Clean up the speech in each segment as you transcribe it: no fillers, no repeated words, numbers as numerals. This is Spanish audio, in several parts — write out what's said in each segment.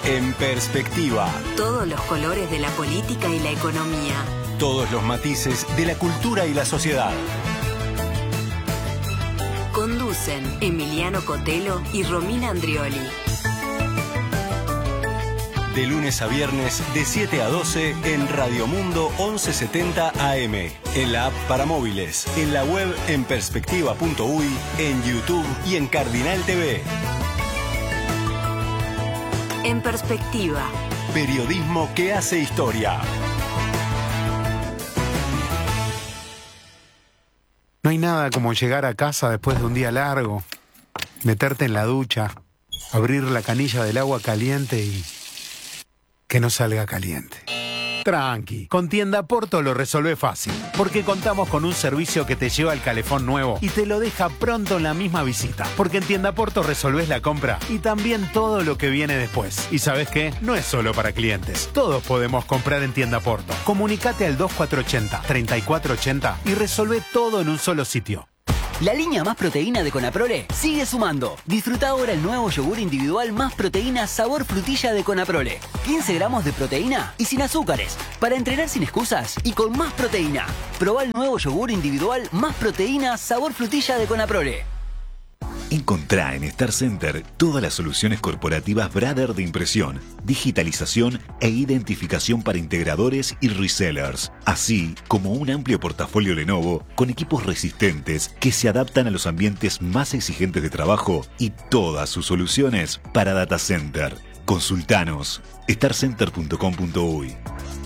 En Perspectiva. Todos los colores de la política y la economía. Todos los matices de la cultura y la sociedad. Conducen Emiliano Cotelo y Romina Andrioli. De lunes a viernes, de 7 a 12, en Radio Mundo 1170 AM. En la app para móviles, en la web en perspectiva.uy, en YouTube y en Cardinal TV. En Perspectiva. Periodismo que hace historia. No hay nada como llegar a casa después de un día largo, meterte en la ducha, abrir la canilla del agua caliente y que no salga caliente. Tranqui, con Tienda Porto lo resolvé fácil, porque contamos con un servicio que te lleva el calefón nuevo y te lo deja pronto en la misma visita. Porque en Tienda Porto resolvés la compra y también todo lo que viene después. ¿Y sabes qué? No es solo para clientes. Todos podemos comprar en Tienda Porto. Comunicate al 2480-3480 y resolvé todo en un solo sitio. La línea Más Proteína de Conaprole sigue sumando. Disfruta ahora el nuevo yogur individual Más Proteína sabor frutilla de Conaprole. 15 gramos de proteína y sin azúcares. Para entrenar sin excusas y con más proteína. Probá el nuevo yogur individual Más Proteína sabor frutilla de Conaprole. Encontrá en Star Center todas las soluciones corporativas Brother de impresión, digitalización e identificación para integradores y resellers, así como un amplio portafolio Lenovo con equipos resistentes que se adaptan a los ambientes más exigentes de trabajo y todas sus soluciones para data center. Consultanos starcenter.com.uy.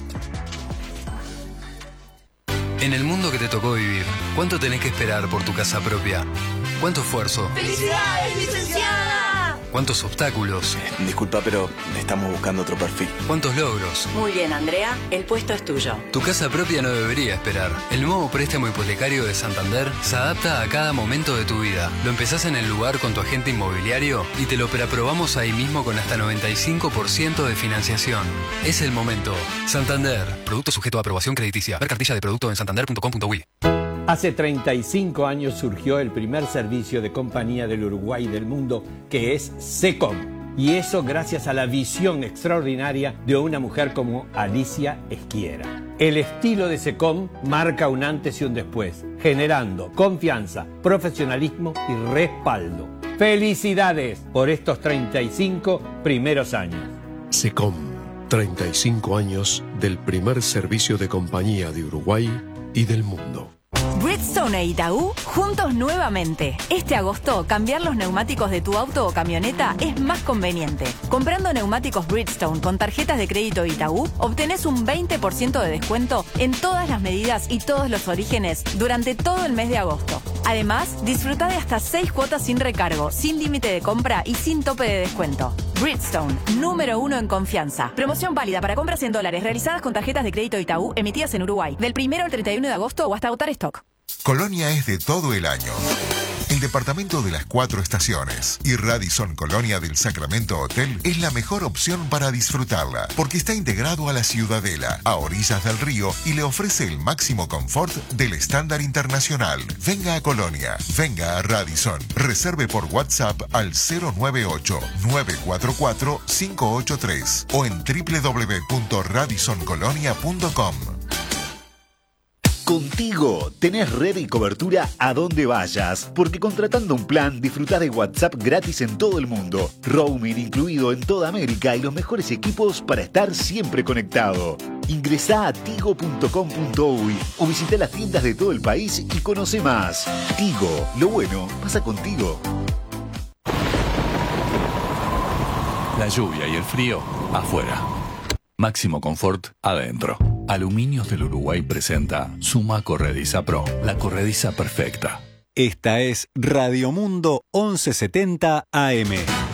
En el mundo que te tocó vivir, ¿cuánto tenés que esperar por tu casa propia? ¿Cuánto esfuerzo? ¡Felicidades, licenciada! ¿Cuántos obstáculos? Disculpa, pero estamos buscando otro perfil. ¿Cuántos logros? Muy bien, Andrea, el puesto es tuyo. Tu casa propia no debería esperar. El nuevo préstamo hipotecario de Santander se adapta a cada momento de tu vida. Lo empezás en el lugar con tu agente inmobiliario y te lo preaprobamos ahí mismo con hasta 95% de financiación. Es el momento. Santander. Producto sujeto a aprobación crediticia. Ver cartilla de producto en santander.com.uy. Hace 35 años surgió el primer servicio de compañía del Uruguay y del mundo, que es SECOM. Y eso gracias a la visión extraordinaria de una mujer como Alicia Esquiera. El estilo de SECOM marca un antes y un después, generando confianza, profesionalismo y respaldo. ¡Felicidades por estos 35 primeros años! SECOM, 35 años del primer servicio de compañía de Uruguay y del mundo. Bridgestone e Itaú juntos nuevamente. Este agosto, cambiar los neumáticos de tu auto o camioneta es más conveniente. Comprando neumáticos Bridgestone con tarjetas de crédito Itaú, obtenés un 20% de descuento en todas las medidas y todos los orígenes durante todo el mes de agosto. Además, disfruta de hasta 6 cuotas sin recargo, sin límite de compra y sin tope de descuento. Bridgestone, número 1 en confianza. Promoción válida para compras en dólares realizadas con tarjetas de crédito Itaú emitidas en Uruguay, del 1 al 31 de agosto o hasta agotar stock. Colonia es de todo el año. El departamento de las 4 estaciones y Radisson Colonia del Sacramento Hotel es la mejor opción para disfrutarla, porque está integrado a la Ciudadela, a orillas del río, y le ofrece el máximo confort del estándar internacional. Venga a Colonia, venga a Radisson. Reserve por WhatsApp al 098-944-583 o en www.radisoncolonia.com. Contigo tenés red y cobertura a donde vayas, porque contratando un plan disfrutás de WhatsApp gratis en todo el mundo, roaming incluido en toda América y los mejores equipos para estar siempre conectado. Ingresá a tigo.com.uy o visita las tiendas de todo el país y conoce más. Tigo, lo bueno pasa contigo. La lluvia y el frío afuera. Máximo confort adentro. Aluminios del Uruguay presenta Suma Corrediza Pro, la corrediza perfecta. Esta es Radio Mundo 1170 AM.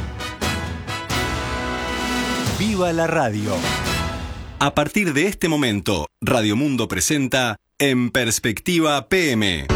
¡Viva la radio! A partir de este momento, Radio Mundo presenta En Perspectiva PM.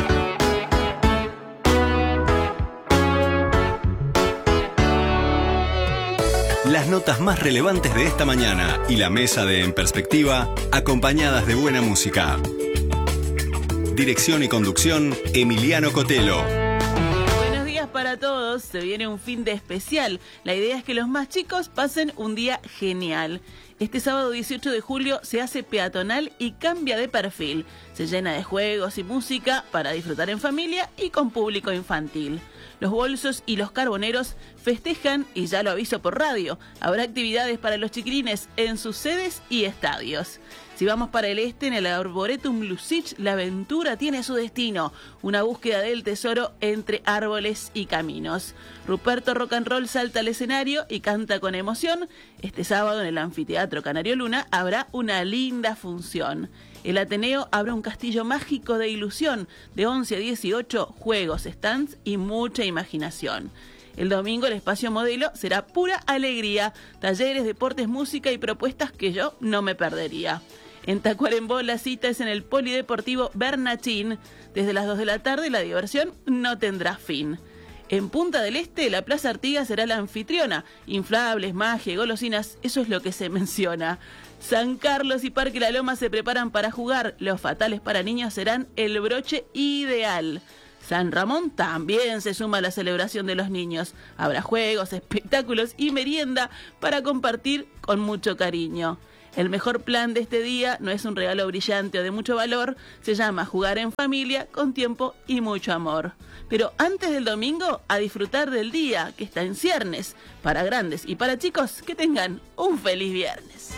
Las notas más relevantes de esta mañana y la mesa de En Perspectiva, acompañadas de buena música. Dirección y conducción, Emiliano Cotelo. Buenos días para para todos, se viene un fin de especial. La idea es que los más chicos pasen un día genial. Este sábado 18 de julio se hace peatonal y cambia de perfil. Se llena de juegos y música para disfrutar en familia y con público infantil. Los bolsos y los carboneros festejan, y ya lo aviso por radio, habrá actividades para los chiquilines en sus sedes y estadios. Si vamos para el este, en el Arboretum Lusich, la aventura tiene su destino, una búsqueda del tesoro entre árboles y caminos. Ruperto Rock and Roll salta al escenario y canta con emoción. Este sábado en el Anfiteatro Canario Luna habrá una linda función. El Ateneo abre un castillo mágico de ilusión, de 11 a 18, juegos, stands y mucha imaginación. El domingo el espacio modelo será pura alegría, talleres, deportes, música y propuestas que yo no me perdería. En Tacuarembó la cita es en el Polideportivo Bernachín. Desde las 2 de la tarde la diversión no tendrá fin. En Punta del Este la Plaza Artigas será la anfitriona. Inflables, magia y golosinas, eso es lo que se menciona. San Carlos y Parque La Loma se preparan para jugar. Los fatales para niños serán el broche ideal. San Ramón también se suma a la celebración de los niños. Habrá juegos, espectáculos y merienda para compartir con mucho cariño. El mejor plan de este día no es un regalo brillante o de mucho valor, se llama jugar en familia, con tiempo y mucho amor. Pero antes del domingo, a disfrutar del día, que está en ciernes. Para grandes y para chicos, que tengan un feliz viernes.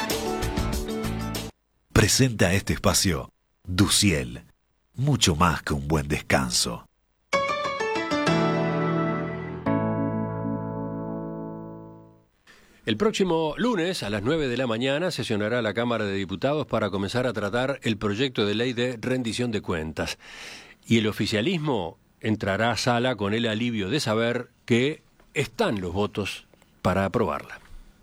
Presenta este espacio Duciel, mucho más que un buen descanso. El próximo lunes a las 9 de la mañana sesionará la Cámara de Diputados para comenzar a tratar el proyecto de ley de rendición de cuentas. Y el oficialismo entrará a sala con el alivio de saber que están los votos para aprobarla.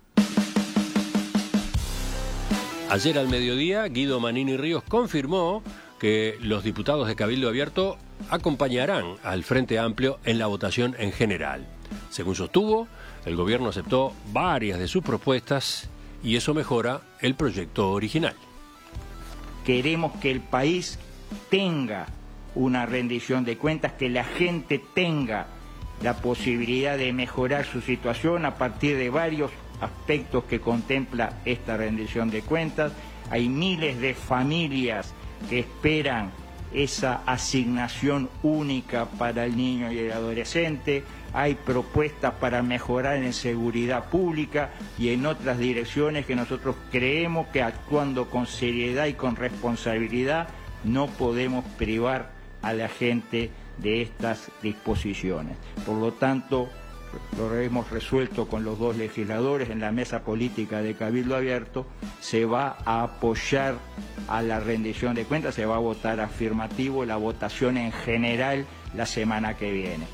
Ayer al mediodía, Guido Manini Ríos confirmó que los diputados de Cabildo Abierto acompañarán al Frente Amplio en la votación en general. Según sostuvo, el gobierno aceptó varias de sus propuestas y eso mejora el proyecto original. Queremos que el país tenga una rendición de cuentas, que la gente tenga la posibilidad de mejorar su situación a partir de varios aspectos que contempla esta rendición de cuentas. Hay miles de familias que esperan esa asignación única para el niño y el adolescente. Hay propuestas para mejorar en seguridad pública y en otras direcciones que nosotros creemos que, actuando con seriedad y con responsabilidad, no podemos privar a la gente de estas disposiciones. Por lo tanto, lo hemos resuelto con los dos legisladores en la mesa política de Cabildo Abierto, se va a apoyar a la rendición de cuentas, se va a votar afirmativo la votación en general la semana que viene.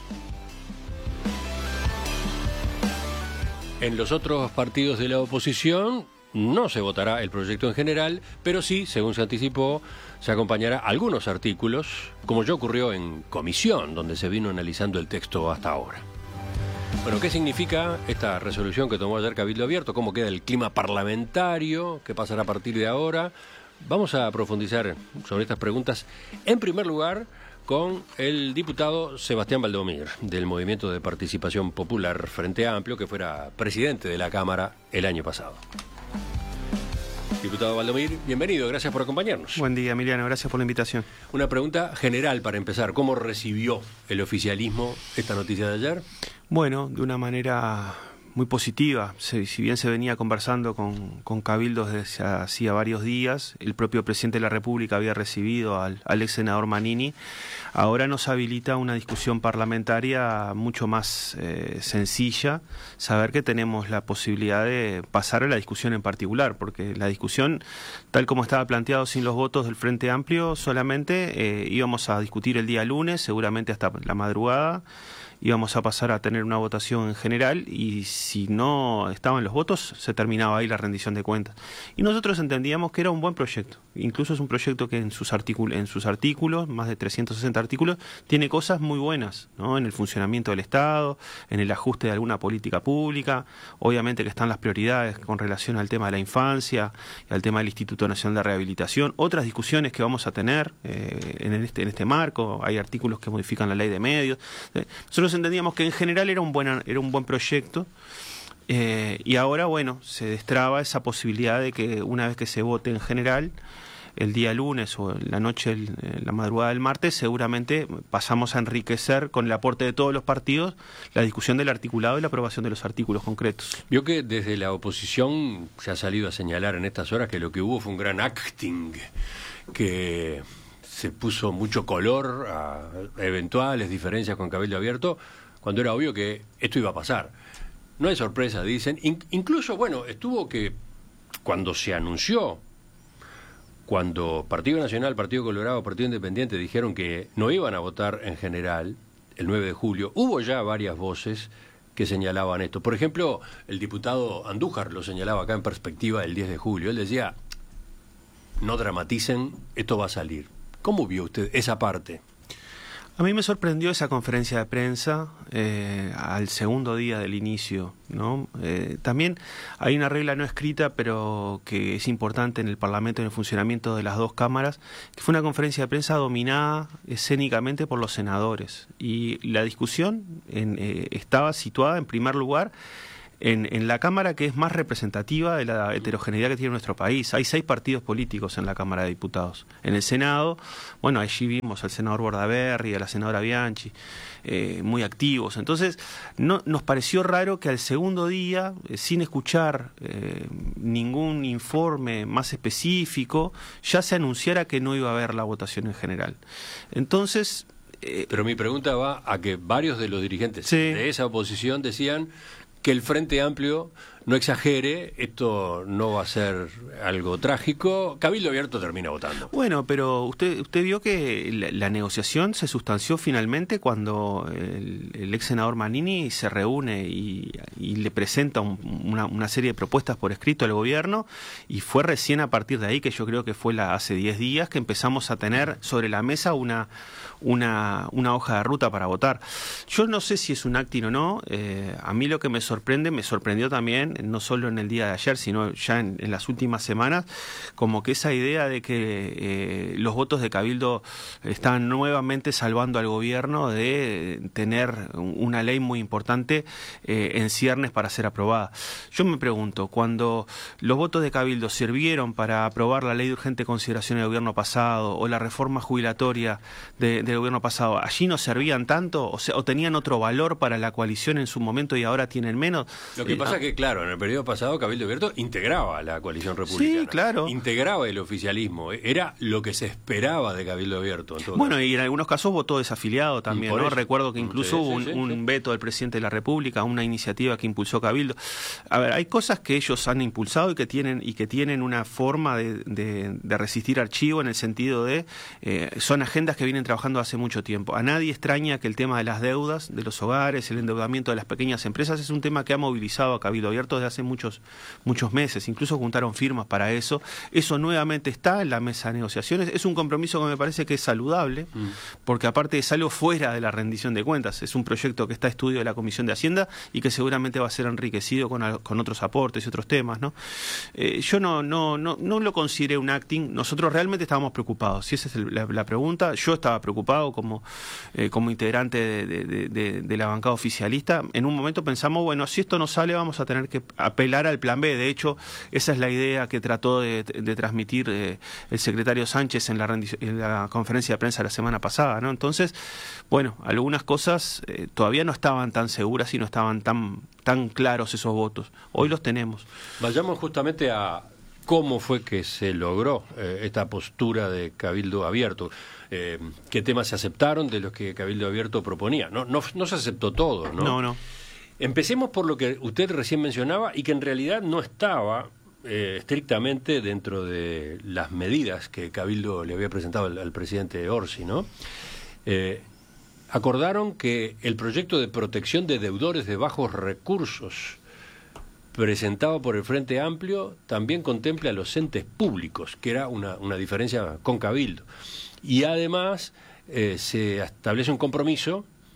En los otros partidos de la oposición no se votará el proyecto en general, pero sí, según se anticipó, se acompañará algunos artículos, como ya ocurrió en comisión, donde se vino analizando el texto hasta ahora. Bueno, ¿qué significa esta resolución que tomó ayer Cabildo Abierto? ¿Cómo queda el clima parlamentario? ¿Qué pasará a partir de ahora? Vamos a profundizar sobre estas preguntas. En primer lugar, con el diputado Sebastián Valdomir, del Movimiento de Participación Popular Frente Amplio, que fuera presidente de la Cámara el año pasado. Diputado Valdomir, bienvenido, gracias por acompañarnos. Buen día, Emiliano, gracias por la invitación. Una pregunta general para empezar. ¿Cómo recibió el oficialismo esta noticia de ayer? Bueno, de una manera muy positiva. Si bien se venía conversando con cabildos desde hacía varios días, el propio presidente de la República había recibido al ex senador Manini, ahora nos habilita una discusión parlamentaria mucho más sencilla, saber que tenemos la posibilidad de pasar a la discusión en particular, porque la discusión, tal como estaba planteado sin los votos del Frente Amplio, solamente íbamos a discutir el día lunes, seguramente hasta la madrugada, íbamos a pasar a tener una votación en general y si no estaban los votos se terminaba ahí la rendición de cuentas. Y nosotros entendíamos que era un buen proyecto, incluso es un proyecto que en sus artículos, más de 360 artículos, tiene cosas muy buenas, ¿no? En el funcionamiento del Estado, en el ajuste de alguna política pública, obviamente que están las prioridades con relación al tema de la infancia y al tema del Instituto Nacional de Rehabilitación, otras discusiones que vamos a tener en este marco, hay artículos que modifican la ley de medios. Nosotros Nosotros entendíamos que en general era un buen proyecto. Y ahora, bueno, se destraba esa posibilidad de que una vez que se vote en general, el día lunes o la noche, la madrugada del martes, seguramente pasamos a enriquecer con el aporte de todos los partidos la discusión del articulado y la aprobación de los artículos concretos. Vio que desde la oposición se ha salido a señalar en estas horas que lo que hubo fue un gran acting, que se puso mucho color a eventuales diferencias con Cabildo Abierto, cuando era obvio que esto iba a pasar. No hay sorpresa, dicen. Incluso, bueno, estuvo que cuando se anunció, cuando Partido Nacional, Partido Colorado, Partido Independiente dijeron que no iban a votar en general el 9 de julio, hubo ya varias voces que señalaban esto. Por ejemplo, el diputado Andújar lo señalaba acá en Perspectiva el 10 de julio. Él decía, no dramaticen, esto va a salir. ¿Cómo vio usted esa parte? A mí me sorprendió esa conferencia de prensa al segundo día del inicio, ¿no? También hay una regla no escrita, pero que es importante en el Parlamento, en el funcionamiento de las dos cámaras, que fue una conferencia de prensa dominada escénicamente por los senadores. Y la discusión estaba situada en primer lugar en la Cámara que es más representativa de la heterogeneidad que tiene nuestro país. Hay 6 partidos políticos en la Cámara de Diputados. En el Senado, bueno, allí vimos al senador Bordaberry, a la senadora Bianchi, muy activos. Entonces, nos pareció raro que al segundo día, sin escuchar ningún informe más específico, ya se anunciara que no iba a haber la votación en general. Entonces... Pero mi pregunta va a que varios de los dirigentes de esa oposición decían que el Frente Amplio no exagere, esto no va a ser algo trágico. Cabildo Abierto termina votando. Bueno, pero usted vio que la negociación se sustanció finalmente cuando el ex senador Manini se reúne y le presenta una serie de propuestas por escrito al gobierno, y fue recién a partir de ahí, que yo creo que fue hace 10 días, que empezamos a tener sobre la mesa una hoja de ruta para votar. Yo no sé si es un acting o no. A mí lo que me sorprendió también, no solo en el día de ayer, sino ya en las últimas semanas, como que esa idea de que los votos de Cabildo están nuevamente salvando al gobierno de tener una ley muy importante en ciernes para ser aprobada. Yo me pregunto, cuando los votos de Cabildo sirvieron para aprobar la ley de urgente consideración del gobierno pasado o la reforma jubilatoria del gobierno pasado, ¿allí no servían tanto? ¿O tenían otro valor para la coalición en su momento y ahora tienen menos? Lo que pasa es que, claro, en el periodo pasado Cabildo Abierto integraba a la coalición republicana. Sí, claro. Integraba el oficialismo. Era lo que se esperaba de Cabildo Abierto. Bueno, y en algunos casos votó desafiliado también, ¿no? Recuerdo que incluso hubo un veto del presidente de la República, una iniciativa que impulsó Cabildo. A ver, hay cosas que ellos han impulsado y que tienen una forma de resistir archivo, en el sentido de son agendas que vienen trabajando hace mucho tiempo. A nadie extraña que el tema de las deudas de los hogares, el endeudamiento de las pequeñas empresas, es un tema que ha movilizado a Cabildo Abierto desde hace muchos meses. Incluso juntaron firmas para eso. Eso nuevamente está en la mesa de negociaciones. Es un compromiso que me parece que es saludable, porque aparte es algo fuera de la rendición de cuentas. Es un proyecto que está a estudio de la Comisión de Hacienda y que seguramente va a ser enriquecido con otros aportes y otros temas, ¿no? Yo no lo consideré un acting. Nosotros realmente estábamos preocupados. Si esa es la pregunta, yo estaba preocupado como integrante de la bancada oficialista. En un momento pensamos, bueno, si esto no sale, vamos a tener que apelar al plan B. De hecho, esa es la idea que trató de transmitir el secretario Sánchez en la conferencia de prensa la semana pasada, ¿no? Entonces, bueno, algunas cosas todavía no estaban tan seguras y no estaban tan claros esos votos. Hoy los tenemos. Vayamos justamente a cómo fue que se logró esta postura de Cabildo Abierto. ¿Qué temas se aceptaron de los que Cabildo Abierto proponía? No se aceptó todo, ¿no? No. Empecemos por lo que usted recién mencionaba y que en realidad no estaba estrictamente dentro de las medidas que Cabildo le había presentado al presidente Orsi, ¿no? Acordaron que el proyecto de protección de deudores de bajos recursos presentado por el Frente Amplio también contempla a los entes públicos, que era una diferencia con Cabildo. Y además se establece un compromiso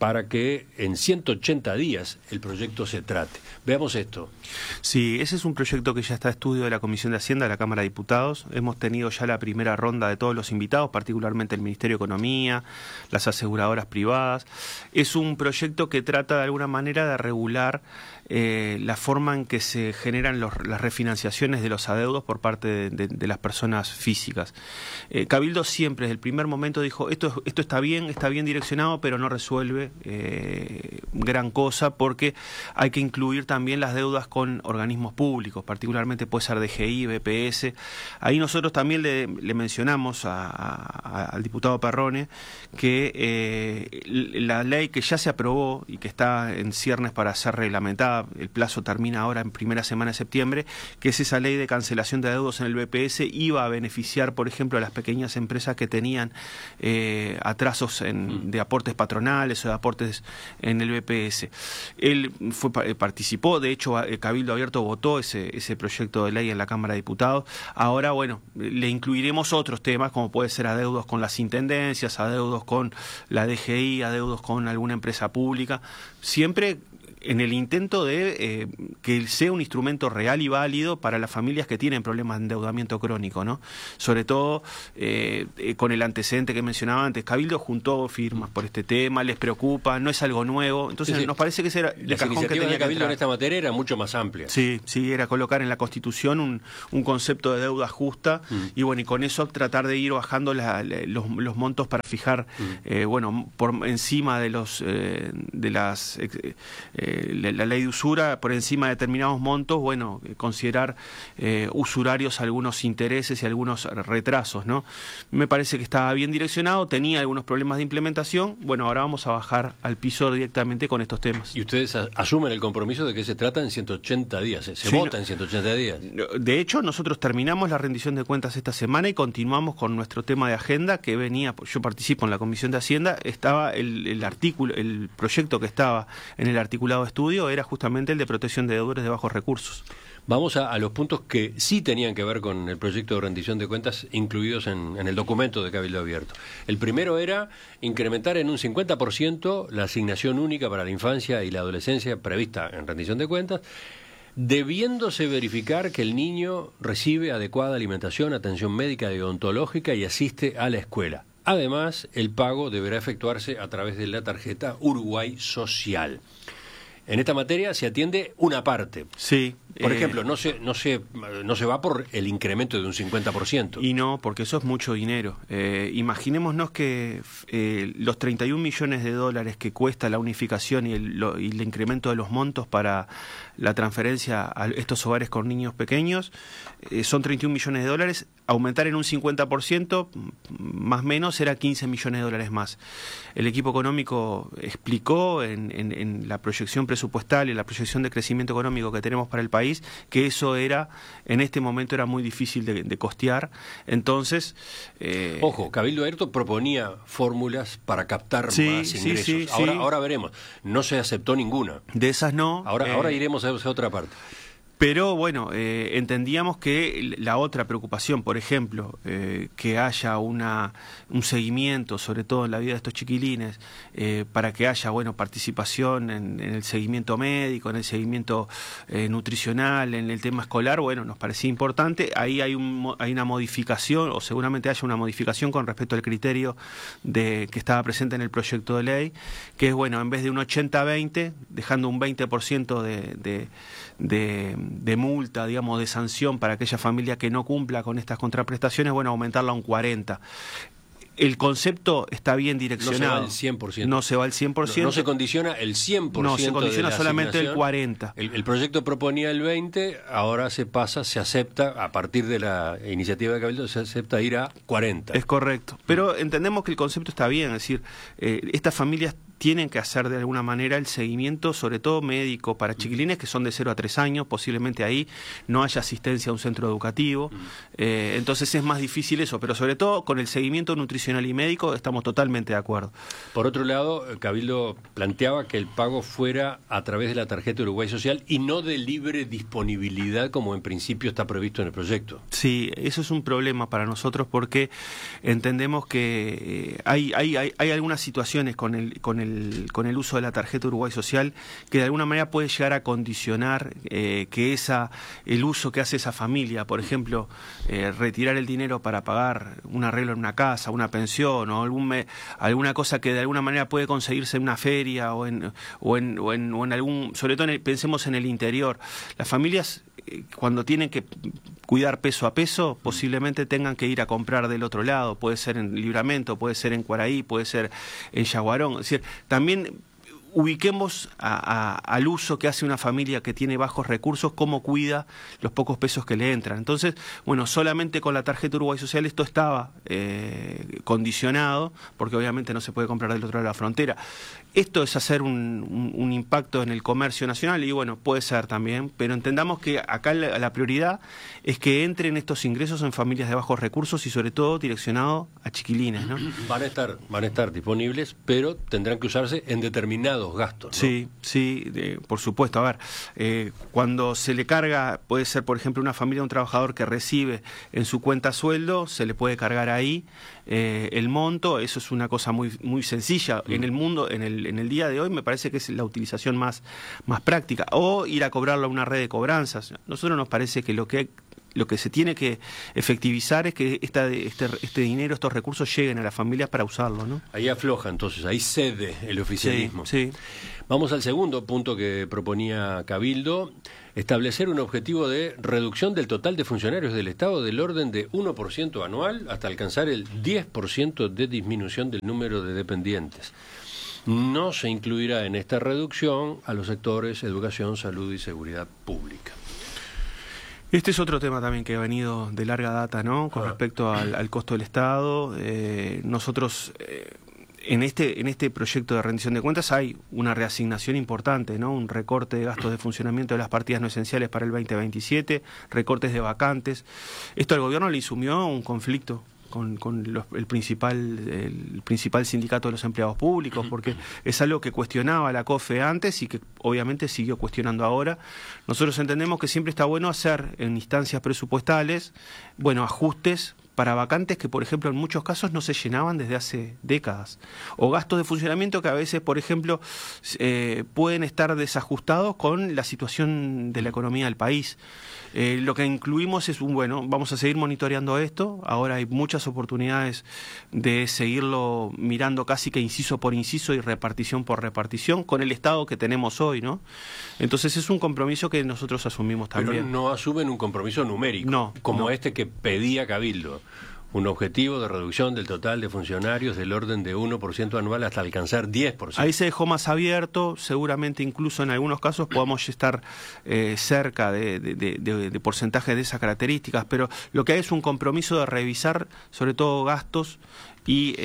para que en 180 días el proyecto se trate. Veamos esto. Sí, ese es un proyecto que ya está a estudio de la Comisión de Hacienda de la Cámara de Diputados. Hemos tenido ya la primera ronda de todos los invitados, particularmente el Ministerio de Economía, las aseguradoras privadas. Es un proyecto que trata de alguna manera de regular la forma en que se generan las refinanciaciones de los adeudos por parte de las personas físicas. Cabildo siempre, desde el primer momento, dijo esto está bien direccionado, pero no resuelve gran cosa, porque hay que incluir también las deudas con organismos públicos, particularmente puede ser DGI, BPS. Ahí nosotros también le mencionamos al diputado Perrone que la ley que ya se aprobó y que está en ciernes para ser reglamentada, el plazo termina ahora en primera semana de septiembre, que es esa ley de cancelación de adeudos en el BPS, iba a beneficiar, por ejemplo, a las pequeñas empresas que tenían atrasos de aportes patronales o de aportes en el BPS. Él participó, de hecho, Cabildo Abierto votó ese proyecto de ley en la Cámara de Diputados. Ahora, bueno, le incluiremos otros temas, como puede ser adeudos con las intendencias, adeudos con la DGI, adeudos con alguna empresa pública, siempre en el intento de que sea un instrumento real y válido para las familias que tienen problemas de endeudamiento crónico, ¿no? Sobre todo con el antecedente que mencionaba antes, Cabildo juntó firmas por este tema, les preocupa, no es algo nuevo, entonces nos parece que ese era el cajón que tenía de Cabildo que en esta materia era mucho más amplia. Sí, era colocar en la Constitución un concepto de deuda justa y bueno, y con eso tratar de ir bajando los montos para fijar, bueno, por encima de la ley de usura, por encima de determinados montos, bueno, considerar usurarios algunos intereses y algunos retrasos, ¿no? Me parece que estaba bien direccionado, tenía algunos problemas de implementación, bueno, ahora vamos a bajar al piso directamente con estos temas. ¿Y ustedes asumen el compromiso de que se trata en 180 días? ¿Se vota en 180 días? De hecho, nosotros terminamos la rendición de cuentas esta semana y continuamos con nuestro tema de agenda que venía, yo participo en la Comisión de Hacienda, estaba el proyecto que estaba en el articulado de estudio era justamente el de protección de deudores de bajos recursos. Vamos a los puntos que sí tenían que ver con el proyecto de rendición de cuentas incluidos en el documento de Cabildo Abierto. El primero era incrementar en un 50% la asignación única para la infancia y la adolescencia prevista en rendición de cuentas, debiéndose verificar que el niño recibe adecuada alimentación, atención médica y odontológica y asiste a la escuela. Además, el pago deberá efectuarse a través de la tarjeta Uruguay Social. En esta materia se atiende una parte. Sí. Por ejemplo, no se va por el incremento de un 50%. Y no, porque eso es mucho dinero. Imaginémonos que los 31 millones de dólares que cuesta la unificación y el incremento de los montos para la transferencia a estos hogares con niños pequeños, son 31 millones de dólares. Aumentar en un 50%, más o menos, era 15 millones de dólares más. El equipo económico explicó en la proyección presupuestal y la proyección de crecimiento económico que tenemos para el país que eso en este momento era muy difícil de costear. Entonces... Ojo, Cabildo Abierto proponía fórmulas para captar más ingresos. Sí, ahora veremos. No se aceptó ninguna. De esas no. Ahora iremos a esa otra parte. Pero bueno, entendíamos que la otra preocupación, por ejemplo, que haya un seguimiento, sobre todo en la vida de estos chiquilines, para que haya participación en el seguimiento médico, en el seguimiento nutricional, en el tema escolar, bueno, nos parecía importante. Ahí hay una modificación, o seguramente haya una modificación con respecto al criterio que estaba presente en el proyecto de ley, que es, bueno, en vez de un 80-20, dejando un 20% de multa, digamos, de sanción para aquella familia que no cumpla con estas contraprestaciones, bueno, aumentarla a un 40%. El concepto está bien direccionado. No se va al 100%. No se va al 100%. No se condiciona el 100%. No, se condiciona solamente el 40%. El proyecto proponía el 20%, ahora se acepta, a partir de la iniciativa de Cabildo, se acepta ir a 40%. Es correcto. Pero entendemos que el concepto está bien, es decir, estas familias tienen que hacer de alguna manera el seguimiento, sobre todo médico, para chiquilines que son de 0 a 3 años, posiblemente ahí no haya asistencia a un centro educativo, entonces es más difícil eso, pero sobre todo con el seguimiento nutricional y médico estamos totalmente de acuerdo. Por otro lado, Cabildo planteaba que el pago fuera a través de la tarjeta Uruguay Social y no de libre disponibilidad como en principio está previsto en el proyecto. Sí, eso es un problema para nosotros porque entendemos que hay algunas situaciones con el el uso de la tarjeta Uruguay Social, que de alguna manera puede llegar a condicionar que el uso que hace esa familia, por ejemplo, retirar el dinero para pagar un arreglo en una casa, una pensión o alguna cosa que de alguna manera puede conseguirse en una feria o en algún, sobre todo pensemos en el interior. Las familias cuando tienen que cuidar peso a peso, posiblemente tengan que ir a comprar del otro lado, puede ser en Libramento, puede ser en Cuaraí, puede ser en Yaguarón. Es decir, también ubiquemos al uso que hace una familia que tiene bajos recursos, cómo cuida los pocos pesos que le entran. Entonces, bueno, solamente con la tarjeta Uruguay Social esto estaba condicionado, porque obviamente no se puede comprar del otro lado de la frontera. Esto es hacer un impacto en el comercio nacional y bueno, puede ser también, pero entendamos que acá la prioridad es que entren estos ingresos en familias de bajos recursos y sobre todo direccionado a chiquilines, ¿no? Van a estar disponibles, pero tendrán que usarse en determinados gastos, ¿no? Sí, por supuesto. A ver, cuando se le carga, puede ser por ejemplo una familia de un trabajador que recibe en su cuenta sueldo, se le puede cargar ahí el monto, eso es una cosa muy sencilla. En el mundo, en el día de hoy me parece que es la utilización más práctica, o ir a cobrarlo a una red de cobranzas. A nosotros nos parece que lo que se tiene que efectivizar es que este dinero, estos recursos lleguen a las familias para usarlo, ¿no? Ahí afloja entonces, ahí cede el oficialismo. Sí. Vamos al segundo punto que proponía Cabildo: establecer un objetivo de reducción del total de funcionarios del Estado del orden de 1% anual hasta alcanzar el 10% de disminución del número de dependientes. No se incluirá en esta reducción a los sectores educación, salud y seguridad pública. Este es otro tema también que ha venido de larga data, ¿no? Con respecto al costo del Estado. Nosotros en este proyecto de rendición de cuentas hay una reasignación importante, ¿no? Un recorte de gastos de funcionamiento de las partidas no esenciales para el 2027, recortes de vacantes. Esto al gobierno le insumió un conflicto con el principal sindicato de los empleados públicos, porque es algo que cuestionaba la COFE antes y que obviamente siguió cuestionando ahora. Nosotros entendemos que siempre está bueno hacer en instancias presupuestales, ajustes para vacantes que, por ejemplo, en muchos casos no se llenaban desde hace décadas, o gastos de funcionamiento que a veces, por ejemplo, pueden estar desajustados con la situación de la economía del país. Lo que incluimos es vamos a seguir monitoreando esto. Ahora hay muchas oportunidades de seguirlo mirando casi que inciso por inciso y repartición por repartición con el Estado que tenemos hoy, ¿no? Entonces es un compromiso que nosotros asumimos también. Pero no asumen un compromiso numérico, este que pedía Cabildo. Un objetivo de reducción del total de funcionarios del orden de 1% anual hasta alcanzar 10%. Ahí se dejó más abierto, seguramente incluso en algunos casos podamos estar cerca de porcentajes de esas características, pero lo que hay es un compromiso de revisar sobre todo gastos y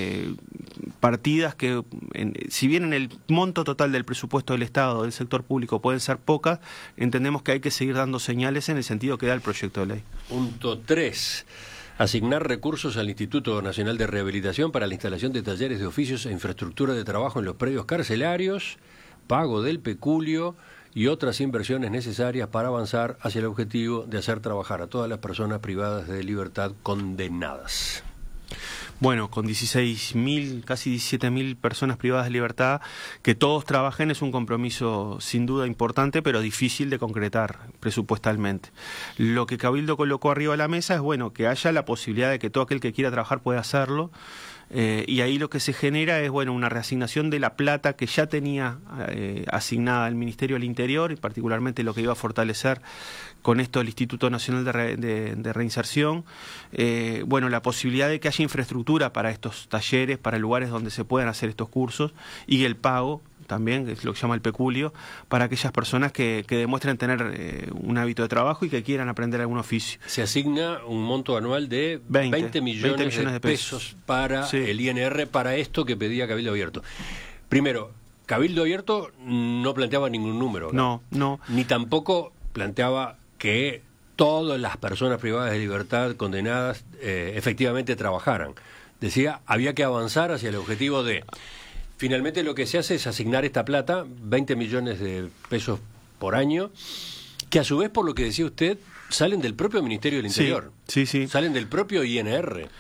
partidas que, si bien en el monto total del presupuesto del Estado, del sector público, pueden ser pocas, entendemos que hay que seguir dando señales en el sentido que da el proyecto de ley. Punto 3. Asignar recursos al Instituto Nacional de Rehabilitación para la instalación de talleres de oficios e infraestructura de trabajo en los predios carcelarios, pago del peculio y otras inversiones necesarias para avanzar hacia el objetivo de hacer trabajar a todas las personas privadas de libertad condenadas. Bueno, con 16.000, casi 17.000 personas privadas de libertad, que todos trabajen es un compromiso sin duda importante, pero difícil de concretar presupuestalmente. Lo que Cabildo colocó arriba de la mesa es, que haya la posibilidad de que todo aquel que quiera trabajar pueda hacerlo. Y ahí lo que se genera es una reasignación de la plata que ya tenía asignada al Ministerio del Interior, y particularmente lo que iba a fortalecer con esto el Instituto Nacional de Reinserción, la posibilidad de que haya infraestructura para estos talleres, para lugares donde se puedan hacer estos cursos, y el pago también, que es lo que se llama el peculio, para aquellas personas que demuestren tener un hábito de trabajo y que quieran aprender algún oficio. Se asigna un monto anual de 20 millones de pesos para el INR, para esto que pedía Cabildo Abierto. Primero, Cabildo Abierto no planteaba ningún número, ¿no? No. Ni tampoco planteaba que todas las personas privadas de libertad condenadas efectivamente trabajaran. Decía, había que avanzar hacia el objetivo de... Finalmente lo que se hace es asignar esta plata, 20 millones de pesos por año, que a su vez, por lo que decía usted, salen del propio Ministerio del Interior. Sí. Salen del propio INR.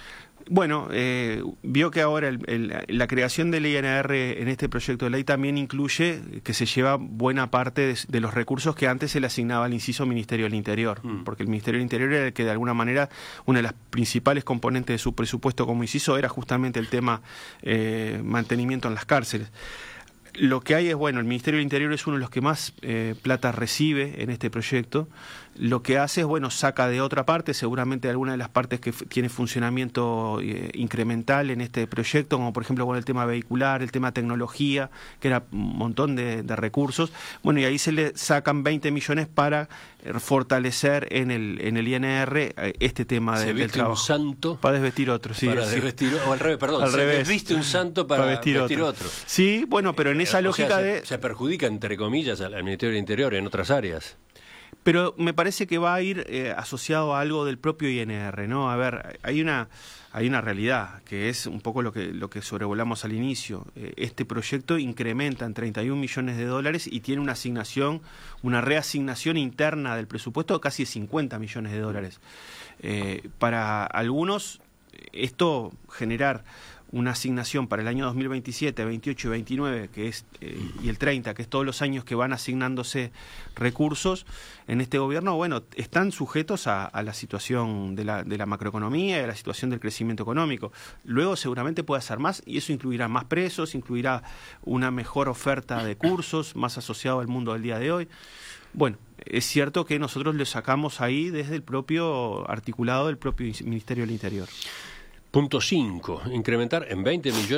Bueno, vio que ahora la creación del INR en este proyecto de ley también incluye que se lleva buena parte de los recursos que antes se le asignaba al inciso Ministerio del Interior, porque el Ministerio del Interior era el que de alguna manera una de las principales componentes de su presupuesto como inciso era justamente el tema mantenimiento en las cárceles. Lo que hay es, bueno, el Ministerio del Interior es uno de los que más plata recibe en este proyecto. Lo que hace es, bueno, saca de otra parte, seguramente alguna de las partes que tiene funcionamiento incremental en este proyecto, como por ejemplo, bueno, el tema vehicular, el tema tecnología, que era un montón de recursos. Bueno, y ahí se le sacan 20 millones para fortalecer en el INR este tema del trabajo. Se viste un santo para desvestir otro, sí. Para desvestir, o al revés, perdón. Al revés. Se viste un santo para vestir otro. Sí, bueno, pero en esa lógica se perjudica, entre comillas, al Ministerio del Interior en otras áreas. Pero me parece que va a ir asociado a algo del propio INR, ¿no? A ver, hay una realidad, que es un poco lo que sobrevolamos al inicio. Este proyecto incrementa en 31 millones de dólares y tiene una reasignación interna del presupuesto de casi 50 millones de dólares. Para algunos, esto generar una asignación para el año 2027, 28 y 29, que es y el 30, que es todos los años que van asignándose recursos en este gobierno, bueno, están sujetos a la situación de la macroeconomía y a la situación del crecimiento económico. Luego seguramente puede hacer más y eso incluirá más presos, incluirá una mejor oferta de cursos, más asociado al mundo del día de hoy. Bueno, es cierto que nosotros lo sacamos ahí desde el propio articulado del propio Ministerio del Interior. Punto 5. Incrementar en 20 millones